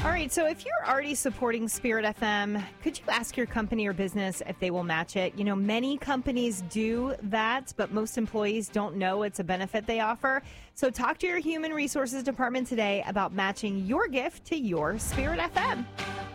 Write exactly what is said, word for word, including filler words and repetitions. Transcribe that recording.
All right, so if you're already supporting Spirit F M, could you ask your company or business if they will match it? You know, many companies do that, but most employees don't know it's a benefit they offer. So talk to your human resources department today about matching your gift to your Spirit F M.